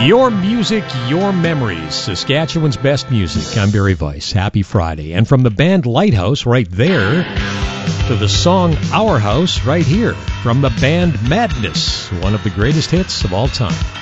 Your music, your memories. Saskatchewan's best music. I'm Barry Weiss. Happy Friday. And from the band Lighthouse right there to the song Our House right here from the band Madness, one of the greatest hits of all time.